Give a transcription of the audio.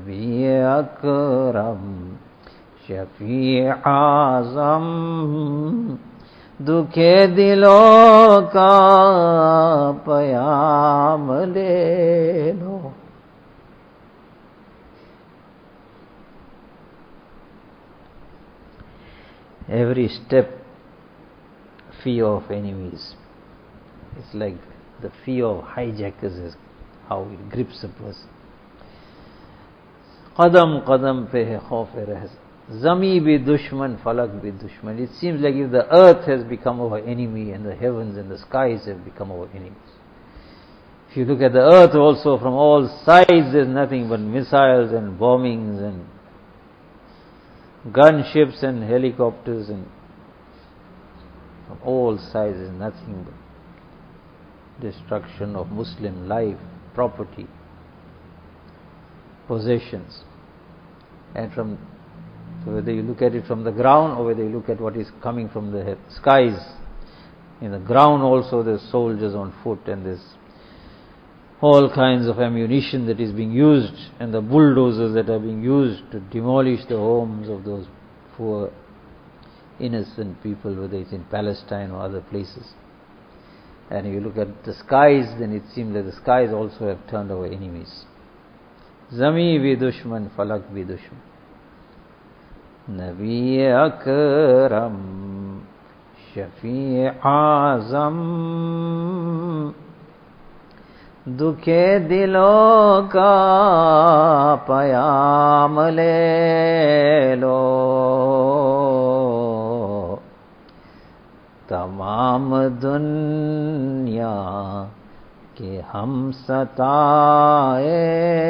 नबी अकरम शफी आज़म दुखे दिलों का पयाम ले लो। Every step, fear of enemies. It's like the fear of hijackers is how it grips a person. Qadam qadam pe hai khawf reh. Zami bi dushman, falak bi dushman. It seems like if the earth has become our enemy and the heavens and the skies have become our enemies. If you look at the earth also, from all sides there's nothing but missiles and bombings and gunships and helicopters, and from all sides is nothing but destruction of Muslim life, property, possessions. And so whether you look at it from the ground or whether you look at what is coming from the skies, in the ground also there's soldiers on foot, and there's all kinds of ammunition that is being used, and the bulldozers that are being used to demolish the homes of those poor innocent people, whether it's in Palestine or other places. And if you look at the skies, then it seems that the skies also have turned our enemies. Zami bi dushman, falak bi dushman. Nabi Akram, Shafi Azam, दुखे दिलों का पयाम ले लो। तमाम दुनिया के हम सताए